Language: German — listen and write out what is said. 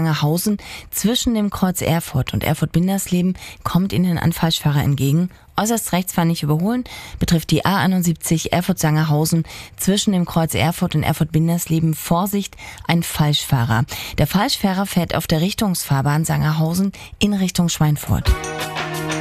Sangerhausen zwischen dem Kreuz Erfurt und Erfurt-Bindersleben kommt Ihnen ein Falschfahrer entgegen. Äußerst rechts fahren nicht überholen, betrifft die A71 Erfurt-Sangerhausen zwischen dem Kreuz Erfurt und Erfurt-Bindersleben. Vorsicht, ein Falschfahrer. Der Falschfahrer fährt auf der Richtungsfahrbahn Sangerhausen in Richtung Schweinfurt.